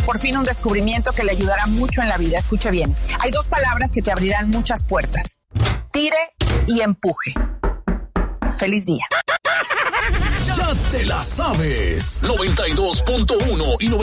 Por fin un descubrimiento que le ayudará mucho en la vida. Escuche bien. Hay 2 palabras que te abrirán muchas puertas. Tire y empuje. Feliz día. Ya te la sabes. 92.1 y